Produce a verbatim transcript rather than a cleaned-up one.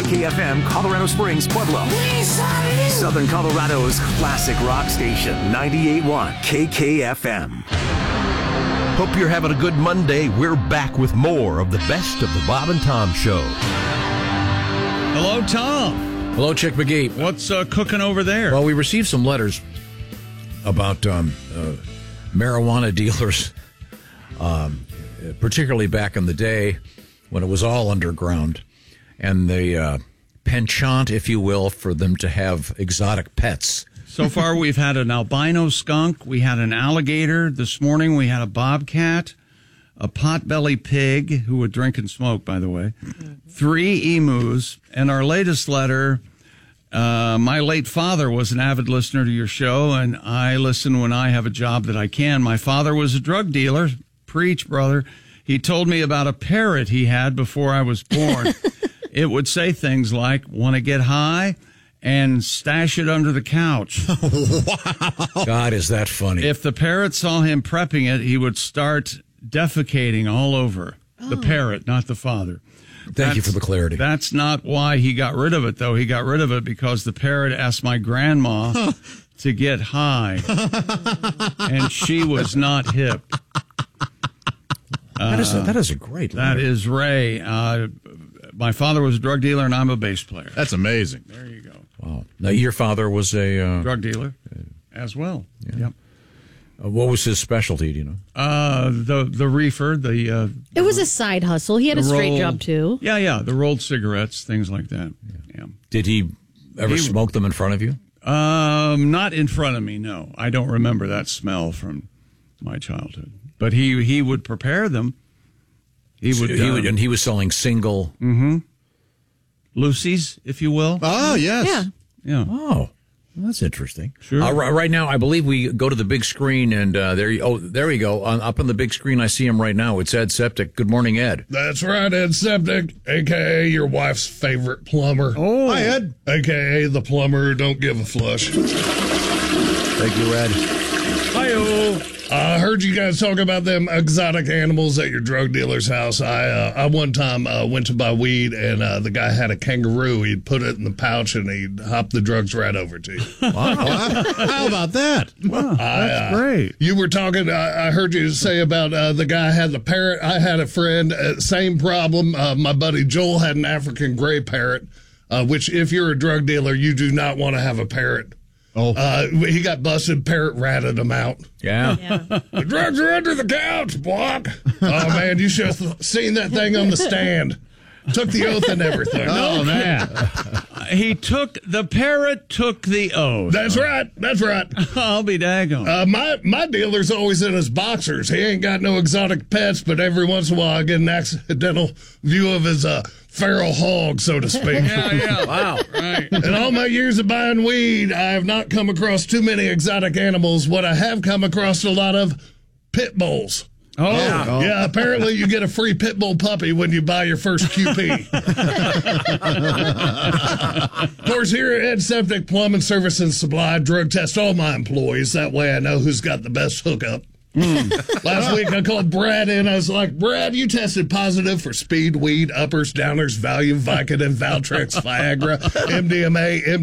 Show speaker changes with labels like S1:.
S1: K F M, Colorado Springs, Pueblo. Southern Colorado's classic rock station, ninety-eight point one K K F M.
S2: Hope you're having a good Monday. We're back with more of the best of the Bob and Tom Show.
S3: Hello, Tom.
S4: Hello, Chick McGee.
S3: What's uh, cooking over there?
S4: Well, we received some letters about um, uh, marijuana dealers, um, particularly back in the day when it was all underground, and the uh, penchant, if you will, for them to have exotic pets.
S3: So far, we've had an albino skunk, we had an alligator. This morning, we had a bobcat, a potbelly pig, who would drink and smoke, by the way, three emus, and our latest letter, uh, my late father was an avid listener to your show, and I listen when I have a job that I can. My father was a drug dealer. Preach, brother. He told me about a parrot he had before I was born. It would say things like, want to get high? And stash it under the couch.
S4: Wow. God, is that funny.
S3: If the parrot saw him prepping it, he would start defecating all over. Oh. The parrot, not the father.
S4: Thank
S3: that's,
S4: you for the clarity.
S3: That's not why he got rid of it, though. He got rid of it because the parrot asked my grandma to get high. And she was not hip.
S4: That is a, that is a great letter.
S3: That is Ray. Uh, my father was a drug dealer, and I'm a bass player.
S5: That's amazing.
S3: There you go.
S4: Wow. Now, your father was a... Uh,
S3: drug dealer as well.
S4: Yeah.
S3: Yep.
S4: Uh, what was his specialty, do you know?
S3: Uh, the the reefer, the... Uh,
S6: it was a side hustle. He had a straight
S3: rolled,
S6: job, too.
S3: Yeah, yeah, the rolled cigarettes, things like that. Yeah. yeah.
S4: Did he ever
S3: he,
S4: smoke them in front of you?
S3: Um, not in front of me, no. I don't remember that smell from my childhood. But he, he would prepare them. He would,
S4: he
S3: uh,
S4: would, and he was selling single...
S3: Mm-hmm. Lucy's, if you will.
S5: Oh, yes.
S6: Yeah.
S3: Yeah.
S4: Oh, well, that's interesting.
S3: Sure.
S4: Uh, r- right now, I believe we go to the big screen, and uh, there. You, oh, there we go. On, up on the big screen, I see him right now. It's Ed Septic. Good morning, Ed.
S7: That's right, Ed Septic, a k a your wife's favorite plumber.
S3: Oh.
S5: Hi, Ed.
S7: a k a the plumber who don't give a flush.
S4: Thank you, Ed.
S3: Hi-oh.
S7: I heard you guys talk about them exotic animals at your drug dealer's house. I uh, I one time uh, went to buy weed, and uh, the guy had a kangaroo. He'd put it in the pouch, and he'd hop the drugs right over to you.
S5: Wow. How about that?
S3: Wow, that's
S7: uh,
S3: great.
S7: You were talking, I, I heard you say about uh, the guy had the parrot. I had a friend, uh, same problem. Uh, my buddy Joel had an African gray parrot, uh, which if you're a drug dealer, you do not want to have a parrot.
S5: Oh,
S7: uh, he got busted. Parrot ratted him out.
S4: Yeah.
S6: Yeah.
S7: The drugs are under the couch, block. Oh man, you should have seen that thing on the stand. Took the oath and everything.
S5: oh man.
S3: He took, the parrot took the oath.
S7: That's right. That's right.
S3: I'll be daggone.
S7: Uh, my my dealer's always in his boxers. He ain't got no exotic pets, but every once in a while I get an accidental view of his uh, feral hog, so to speak.
S3: Yeah, yeah.
S4: Wow.
S3: Right.
S7: In all my years of buying weed, I have not come across too many exotic animals. What I have come across a lot of, pit bulls.
S3: Oh.
S7: Yeah, yeah, apparently you get a free pit bull puppy when you buy your first Q P. Of course, here at Ed Septic Plumbing Service and Supply, drug test all my employees. That way I know who's got the best hookup. Mm. Last week I called Brad in. I was like, Brad, you tested positive for speed, weed, uppers, downers, Valium, Vicodin, Valtrex, Viagra, M D M A, M D M A.